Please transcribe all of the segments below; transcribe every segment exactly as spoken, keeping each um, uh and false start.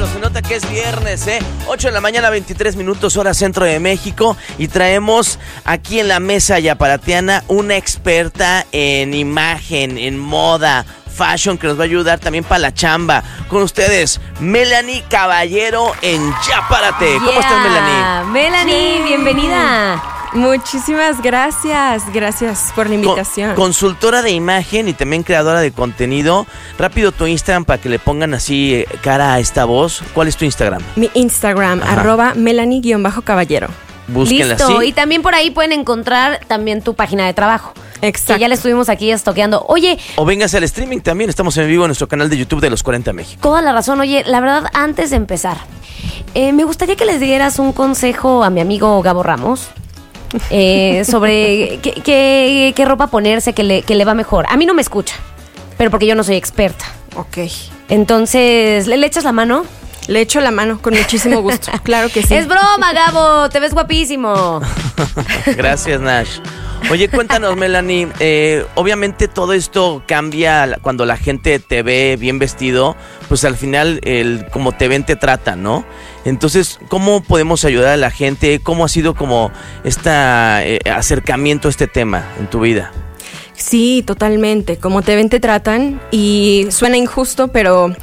Se nota que es viernes, ¿eh? ocho de la mañana, veintitrés minutos, hora centro de México. Y traemos aquí en la mesa yaparateana una experta en imagen, en moda, fashion, que nos va a ayudar también para la chamba. Con ustedes, Melanie Caballero en Yaparate. ¿Cómo yeah. estás, Melanie? Melanie, Sí. bienvenida. Muchísimas gracias, gracias por la invitación. Con, consultora de imagen y también creadora de contenido. Rápido tu Instagram para que le pongan así eh, cara a esta voz. ¿Cuál es tu Instagram? Mi Instagram, Ajá. arroba Melanie-Caballero. Búsquenla Listo. así. Y también por ahí pueden encontrar también tu página de trabajo. Exacto. Que ya le estuvimos aquí estoqueando. Oye, O véngase al streaming también. Estamos en vivo en nuestro canal de YouTube de Los cuarenta México. toda la razón. Oye, la verdad, antes de empezar, eh, me gustaría que les dieras un consejo a mi amigo Gabo Ramos. Eh, sobre qué, qué, qué ropa ponerse que le, que le va mejor. A mí no me escucha, pero porque yo no soy experta. Ok. Entonces, ¿le, le echas la mano? Le echo la mano con muchísimo gusto. Claro que sí. Es broma, Gabo, te ves guapísimo. Gracias, Nash. Oye, cuéntanos, Melanie, eh, obviamente todo esto cambia cuando la gente te ve bien vestido, pues al final, el, como te ven, te tratan, ¿no? Entonces, ¿cómo podemos ayudar a la gente? ¿Cómo ha sido como este eh, acercamiento a este tema en tu vida? Sí, totalmente. Como te ven, te tratan. Y suena injusto, pero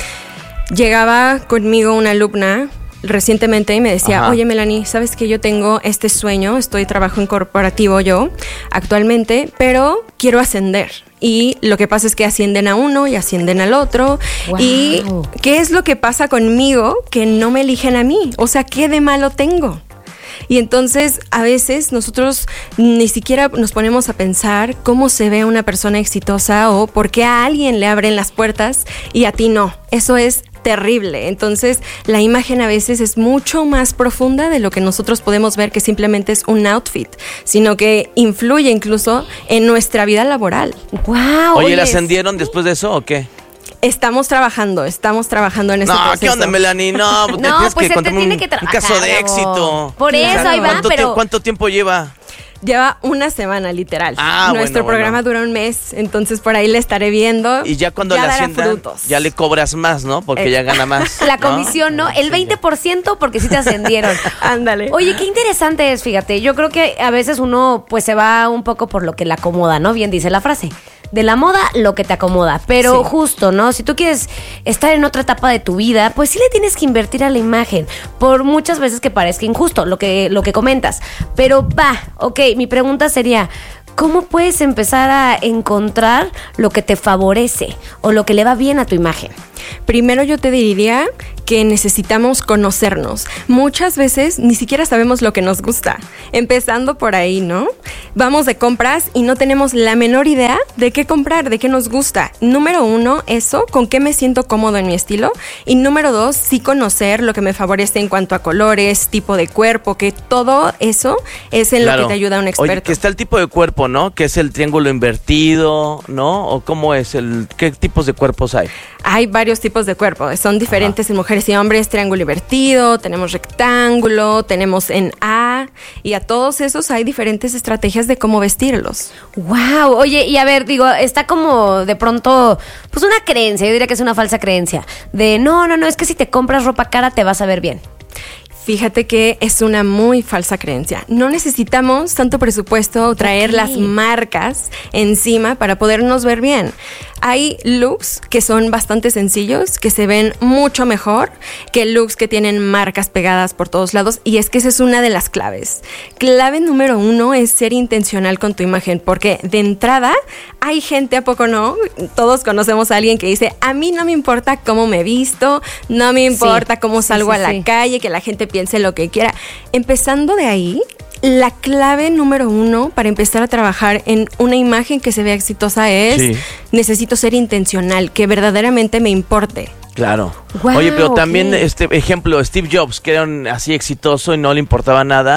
llegaba conmigo una alumna recientemente y me decía, Ajá. oye, Melanie, ¿sabes que yo tengo este sueño? Estoy trabajo en corporativo yo actualmente, pero quiero ascender. Y lo que pasa es que ascienden a uno y ascienden al otro. Wow. ¿Y qué es lo que pasa conmigo que no me eligen a mí? O sea, ¿qué de malo tengo? Y entonces a veces nosotros ni siquiera nos ponemos a pensar cómo se ve una persona exitosa o por qué a alguien le abren las puertas y a ti no. Eso es terrible. Entonces la imagen a veces es mucho más profunda de lo que nosotros podemos ver que simplemente es un outfit, sino que influye incluso en nuestra vida laboral. Wow. Oye, ¿la ascendieron después de eso o qué? Estamos trabajando, estamos trabajando en ese No, proceso. ¿qué onda, Melanie? No, pues te No, tienes pues que se te contarme tiene un, que tra- un caso de Claro. éxito. Por eso, ahí va, ¿Cuánto, pero- tie- ¿Cuánto tiempo lleva? Lleva una semana, literal. Ah, Nuestro bueno, programa bueno. dura un mes, entonces por ahí le estaré viendo. Y ya cuando ya le dará asciendan, frutos. ya le cobras más, ¿no? Porque ya gana más. La ¿no? comisión, ¿no? El veinte por ciento porque sí te ascendieron. Ándale. Oye, qué interesante es, fíjate. Yo creo que a veces uno pues se va un poco por lo que le acomoda, ¿no? Bien dice la frase. De la moda, lo que te acomoda. Pero Sí. justo, ¿no? Si tú quieres estar en otra etapa de tu vida, pues sí le tienes que invertir a la imagen. Por muchas veces que parezca injusto lo que, lo que comentas. Pero va, ok, mi pregunta sería, ¿cómo puedes empezar a encontrar lo que te favorece o lo que le va bien a tu imagen? Primero yo te diría que necesitamos conocernos. Muchas veces ni siquiera sabemos lo que nos gusta. Empezando por ahí, ¿no? Vamos de compras y no tenemos la menor idea de qué comprar, de qué nos gusta. Número uno, eso, con qué me siento cómodo en mi estilo. Y número dos, sí conocer lo que me favorece en cuanto a colores, tipo de cuerpo, que todo eso es en Claro. lo que te ayuda un experto. Oye, que está el tipo de cuerpo, ¿no? Que es el triángulo invertido, ¿no? ¿O cómo es? el ¿Qué tipos de cuerpos hay? Hay varios tipos de cuerpo, son diferentes Ajá. en mujeres y hombres, triángulo invertido, tenemos rectángulo, tenemos en A, y a todos esos hay diferentes estrategias de cómo vestirlos. Wow, oye, y a ver, digo, está como de pronto, pues una creencia, yo diría que es una falsa creencia, de no, no, no, es que si te compras ropa cara te vas a ver bien. Fíjate que es una muy falsa creencia. No necesitamos tanto presupuesto o traer Ok. las marcas encima para podernos ver bien. Hay looks que son bastante sencillos, que se ven mucho mejor que looks que tienen marcas pegadas por todos lados, y es que esa es una de las claves. Clave número uno es ser intencional con tu imagen, porque de entrada hay gente, ¿a poco no? Todos conocemos a alguien que dice, a mí no me importa cómo me visto, no me importa Sí, cómo sí, salgo sí, a la sí. calle, que la gente piense lo que quiera. Empezando de ahí, la clave número uno para empezar a trabajar en una imagen que se vea exitosa es Sí. necesito ser intencional, que verdaderamente me importe. Claro. Wow, Oye, pero también, ok. este ejemplo, Steve Jobs, que era un- así exitoso y no le importaba nada,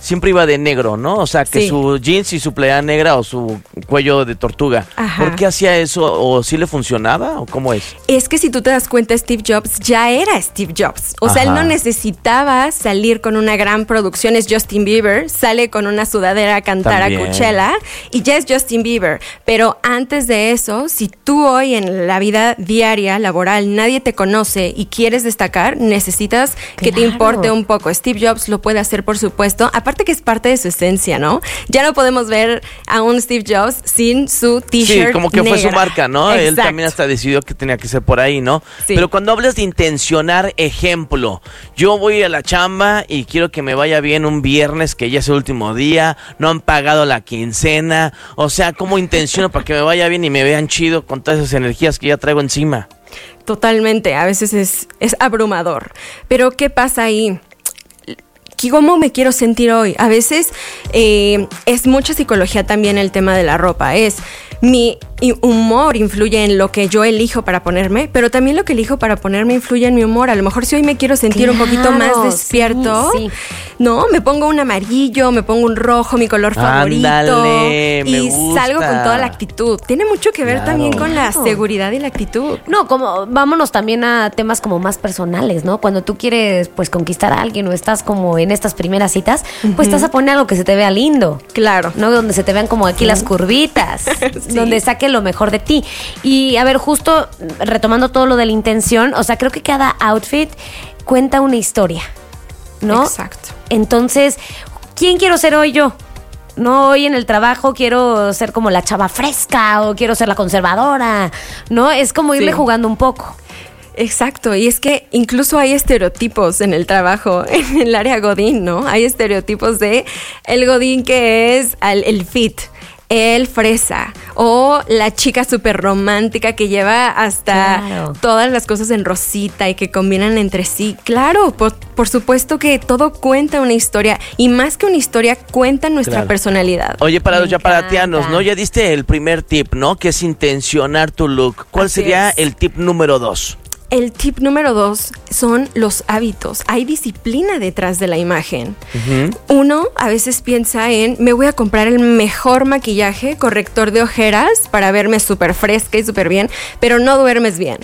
siempre iba de negro, ¿no? O sea, que Sí. su jeans y su playera negra o su cuello de tortuga. Ajá. ¿Por qué hacía eso? ¿O sí le funcionaba? ¿O cómo es? Es que si tú te das cuenta, Steve Jobs ya era Steve Jobs. O sea, él Ajá. no necesitaba salir con una gran producción. Es Justin Bieber, sale con una sudadera a cantar También. a Coachella y ya es Justin Bieber. Pero antes de eso, si tú hoy en la vida diaria, laboral, nadie te conoce y quieres destacar, necesitas que te Claro. importe un poco. Steve Jobs lo puede hacer, por supuesto. Aparte que es parte de su esencia, ¿no? Ya no podemos ver a un Steve Jobs sin su t-shirt Sí, como que fue su negra. marca, ¿no? Él Exacto. también hasta decidió que tenía que ser por ahí, ¿no? Sí. Pero cuando hablas de intencionar, ejemplo, yo voy a la chamba y quiero que me vaya bien un viernes, que ya es el último día, no han pagado la quincena, o sea, ¿cómo intenciono para que me vaya bien y me vean chido con todas esas energías que ya traigo encima? Totalmente, a veces es, es abrumador. Pero ¿qué pasa ahí? ¿Cómo me quiero sentir hoy? A veces eh, es mucha psicología también el tema de la ropa. Es mi humor influye en lo que yo elijo para ponerme, pero también lo que elijo para ponerme influye en mi humor. A lo mejor si hoy me quiero sentir un poquito más Claro, despierto, sí, sí. no, me pongo un amarillo, me pongo un rojo, mi color favorito, Ándale, me y gusta. salgo con toda la actitud. Tiene mucho que ver Claro. también con la Claro. seguridad y la actitud. No, como vámonos también a temas como más personales, ¿no? Cuando tú quieres pues conquistar a alguien o estás como en estas primeras citas, pues te vas a poner algo que se te vea lindo. Claro. ¿No? Donde se te vean como aquí las curvitas, Sí. donde saque lo mejor de ti. Y a ver, justo retomando todo lo de la intención, o sea, creo que cada outfit cuenta una historia, ¿no? Exacto. Entonces, ¿quién quiero ser hoy yo? No, hoy en el trabajo quiero ser como la chava fresca o quiero ser la conservadora, ¿no? Es como irle Sí. jugando un poco. Exacto, y es que incluso hay estereotipos en el trabajo, en el área Godín, ¿no? Hay estereotipos de el Godín que es al- el fit, el fresa, o la chica súper romántica que lleva hasta Claro. todas las cosas en rosita y que combinan entre sí. Claro, por, por supuesto que todo cuenta una historia, y más que una historia, cuenta nuestra Claro. personalidad. Oye, para Me los yaparatianos, encanta. ¿no? Ya diste el primer tip, ¿no? Que es intencionar tu look. ¿Cuál Así sería es. el tip número dos? El tip número dos son los hábitos. Hay disciplina detrás de la imagen. Uno a veces piensa en, me voy a comprar el mejor maquillaje, corrector de ojeras para verme súper fresca y súper bien, pero no duermes bien.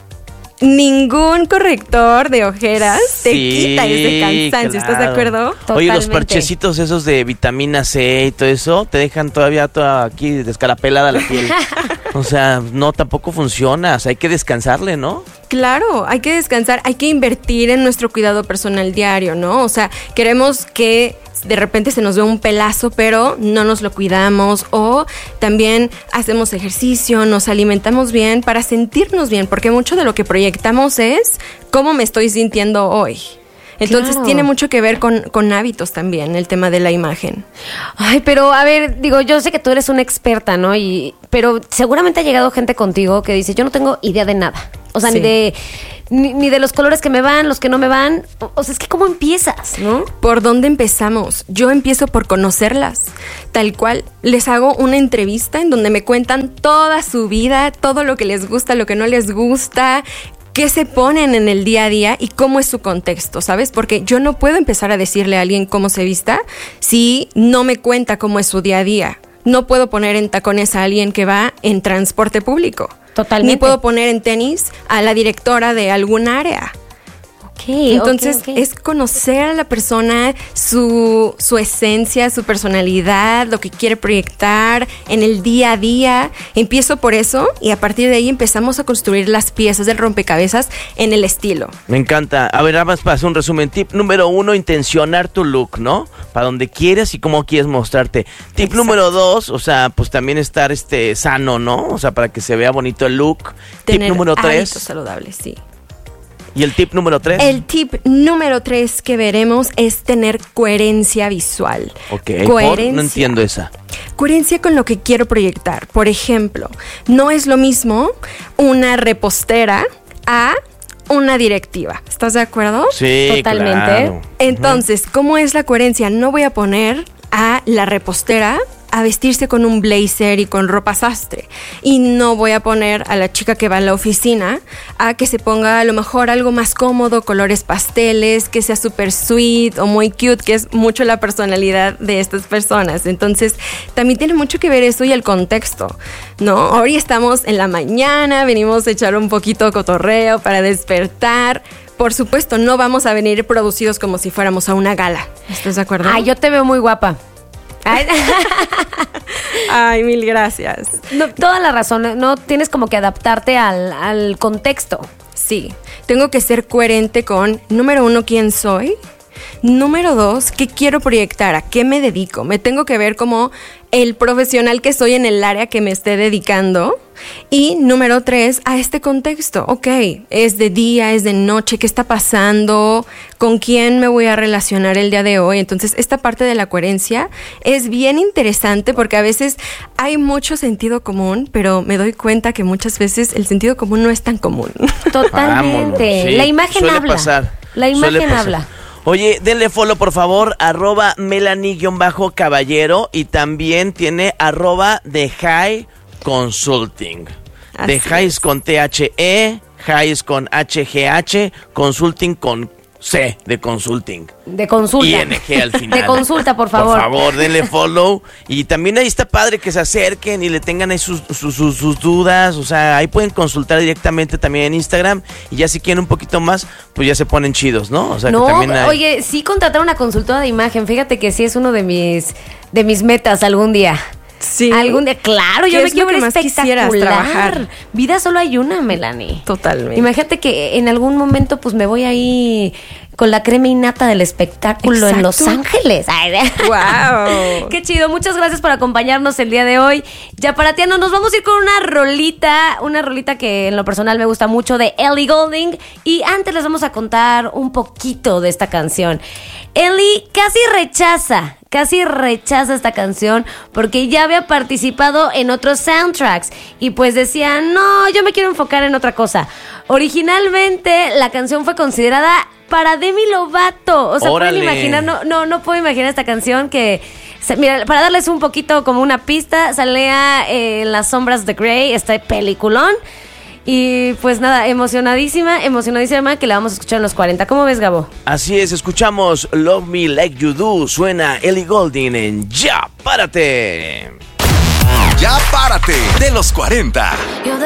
Ningún corrector de ojeras te Sí, quita ese cansancio. ¿Estás de claro. acuerdo? Oye, los Totalmente. parchecitos esos de vitamina C y todo eso te dejan todavía toda aquí descarapelada la piel. O sea, no, tampoco funciona. O sea, hay que descansarle, ¿no? Claro, hay que descansar, hay que invertir en nuestro cuidado personal diario, ¿no? O sea, queremos que de repente se nos ve un pelazo, pero no nos lo cuidamos, o también hacemos ejercicio, nos alimentamos bien para sentirnos bien, porque mucho de lo que proyectamos es cómo me estoy sintiendo hoy. Entonces Claro. tiene mucho que ver con, con hábitos también, el tema de la imagen. Ay, pero a ver, digo, yo sé que tú eres una experta, ¿no? Y, pero seguramente ha llegado gente contigo que dice, yo no tengo idea de nada. O sea, Sí. ni de ni, ni de los colores que me van, los que no me van. O, o sea, es que ¿cómo empiezas, no? ¿Por dónde empezamos? Yo empiezo por conocerlas, tal cual. Les hago una entrevista en donde me cuentan toda su vida, todo lo que les gusta, lo que no les gusta, qué se ponen en el día a día y cómo es su contexto, ¿sabes? Porque yo no puedo empezar a decirle a alguien cómo se vista si no me cuenta cómo es su día a día. No puedo poner en tacones a alguien que va en transporte público. Totalmente. Ni puedo poner en tenis a la directora de algún área. Ok, Entonces ok, ok. es conocer a la persona, su, su esencia, su personalidad, lo que quiere proyectar en el día a día. Empiezo por eso y a partir de ahí empezamos a construir las piezas del rompecabezas en el estilo. Me encanta. A ver, nada más para hacer un resumen. Tip número uno, intencionar tu look, ¿no? Para donde quieres y cómo quieres mostrarte. Tip Exacto. número dos, o sea, pues también estar este sano, ¿no? O sea, para que se vea bonito el look. Tener Tip número tres. hábitos saludables, sí. ¿Y el tip número tres? El tip número tres que veremos es tener coherencia visual. Ok, por- coherencia. no entiendo esa. Coherencia con lo que quiero proyectar. Por ejemplo, no es lo mismo una repostera a una directiva. ¿Estás de acuerdo? Sí, Totalmente. claro. Entonces, ¿cómo es la coherencia? No voy a poner a la repostera a vestirse con un blazer y con ropa sastre. Y no voy a poner a la chica que va a la oficina a que se ponga a lo mejor algo más cómodo, colores pasteles, que sea súper sweet o muy cute, que es mucho la personalidad de estas personas. Entonces, también tiene mucho que ver eso y el contexto, ¿no? Hoy estamos en la mañana, venimos a echar un poquito de cotorreo para despertar. Por supuesto, no vamos a venir producidos como si fuéramos a una gala. ¿Estás de acuerdo? Ay, yo te veo muy guapa. Ay, Ay, mil gracias. no, toda la razón, no tienes como que adaptarte al, al contexto. Sí, tengo que ser coherente con, número uno, quién soy. Número dos, ¿qué quiero proyectar? ¿A qué me dedico? Me tengo que ver como el profesional que soy en el área que me esté dedicando. Y número tres, a este contexto. Ok, es de día, es de noche, ¿qué está pasando? ¿Con quién me voy a relacionar el día de hoy? Entonces, esta parte de la coherencia es bien interesante porque a veces hay mucho sentido común, pero me doy cuenta que muchas veces el sentido común no es tan común. Totalmente. Vámonos, sí, La imagen suele habla. pasar, La suele imagen pasar. habla. Oye, denle follow por favor, arroba Melanie-caballero y también tiene arroba The High Consulting. Así The High es. con T H E, High con H G H, Consulting con C de Consulting. De consulta. Y N G al final. De consulta, por favor. Por favor, denle follow. Y también ahí está padre que se acerquen y le tengan ahí sus, sus, sus, sus dudas. O sea, ahí pueden consultar directamente también en Instagram. Y ya si quieren un poquito más, pues ya se ponen chidos, ¿no? O sea, No, que también hay... oye, sí contratar una consultora de imagen. Fíjate que sí es uno de mis, de mis metas algún día. Sí. Algún día, claro, ¿Qué yo me es lo quiero que ver más quisieras espectacular. trabajar? Vida solo hay una, Melanie. Totalmente. Imagínate que en algún momento pues me voy ahí con la crema innata del espectáculo Exacto. en Los Ángeles. Ay, ¡Wow! qué chido, muchas gracias por acompañarnos el día de hoy. Ya para ti, no, nos vamos a ir con una rolita, una rolita que en lo personal me gusta mucho de Ellie Goulding. Y antes les vamos a contar un poquito de esta canción. Ellie casi rechaza, casi rechaza esta canción porque ya había participado en otros soundtracks y pues decía, no, yo me quiero enfocar en otra cosa. Originalmente la canción fue considerada para Demi Lovato. O sea, Órale. pueden imaginar, no, no, no puedo imaginar esta canción que... se- Mira, para darles un poquito como una pista, salía eh, en Las Sombras de Grey, este peliculón. Y pues nada, emocionadísima, emocionadísima que la vamos a escuchar en los cuarenta. ¿Cómo ves, Gabo? Así es, escuchamos Love Me Like You Do. Suena Ellie Goulding en Ya Párate. Ya párate de los cuarenta.